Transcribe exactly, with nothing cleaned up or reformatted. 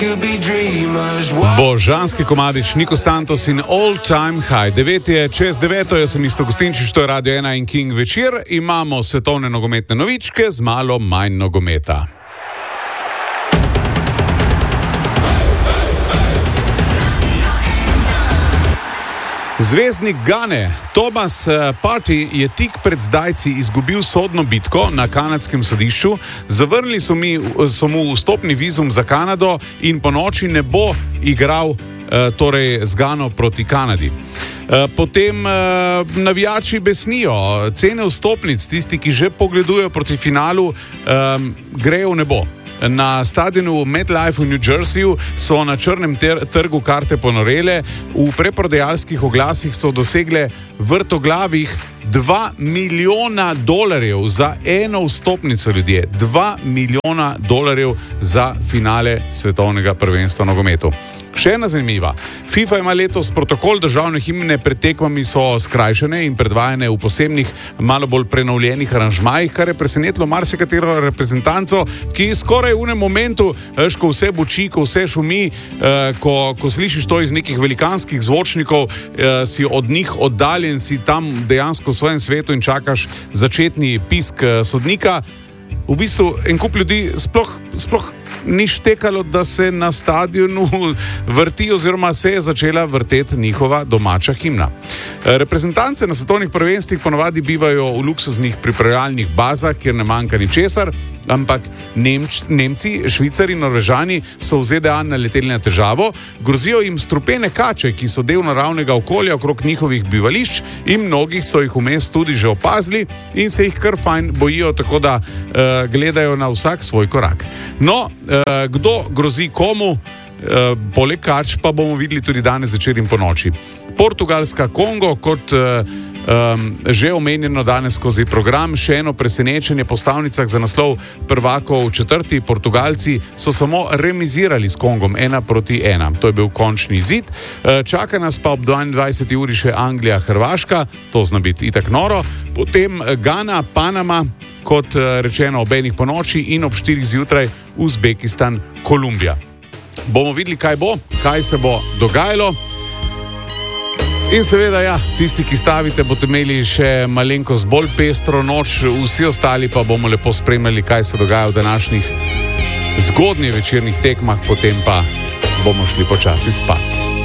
Božanski komadič Niko Santos in All Time High. Devet je čez deveto, jaz sem Isto Gostinčič, to je Radio ena in King večer. Imamo svetovne nogometne novičke z malo manj nogometa. Zvezdnik Gane Thomas Partey je tik pred zdajci izgubil sodno bitko na kanadskem sodišču. Zavrnili so, mi, so mu vstopni vizum za Kanado in po noči ne bo igral torej z Gano proti Kanadi. Potem navijači besnijo, cene vstopnic, tisti, ki že pogledujejo proti finalu, grejo v nebo. Na stadionu MetLife v New Jerseyju so na črnem ter- trgu karte ponorele, v preprodajalskih oglasih so dosegle vrtoglavih dva milijona dolarjev za eno vstopnico, ljudje. dva milijona dolarjev za finale svetovnega prvenstva v nogometu. Še ena zanimiva. FIFA ima letos protokol, državne himne pred tekmami so skrajšane in predvajane v posebnih, malo bolj prenovljenih aranžmajih, kar je presenetilo marsikatero reprezentanco, ki skoraj v enem momentu, ko vse buči, ko vse šumi, ko, ko slišiš to iz nekih velikanskih zvočnikov, si od njih oddaljen, si tam dejansko v svojem svetu in čakaš začetni pisk sodnika. V bistvu en kup ljudi sploh, sploh ni štekalo, da se na stadionu vrti oziroma se je začela vrteti njihova domača himna. Reprezentance na svetovnih prvenstvih ponovadi bivajo v luksuznih pripravljalnih bazah, kjer ne manjka ničesar, ampak Nemč, Nemci, Švicari in Norvežani so v Z D A naleteli na težavo, grozijo jim strupene kače, ki so del naravnega okolja okrog njihovih bivališč in mnogih so jih vmes tudi že opazili in se jih kar fajn bojijo, tako da uh, gledajo na vsak svoj korak. No, uh, kdo grozi komu, uh, poleg kač pa bomo videli tudi danes večer in po noči. Portugalska Kongo, kot uh, um, že omenjeno danes skozi program, še eno presenečenje po stavnicah za naslov prvakov četrti. Portugalci so samo remizirali s Kongom ena proti ena. To je bil končni izid. Uh, čaka nas pa ob dvaindvajseti uri še Anglija, Hrvaška, to zna biti itak noro. Potem Gana, Panama, kot rečeno ob enih po noči in ob štirih zjutraj Uzbekistan, Kolumbija. Bomo videli, kaj bo, kaj se bo dogajalo. In seveda, ja, tisti, ki stavite, boste imeli še malenkost bolj pestro noč, vsi ostali pa bomo lepo spremljali, kaj se dogaja v današnjih zgodnje večernih tekmah, potem pa bomo šli počasi spat.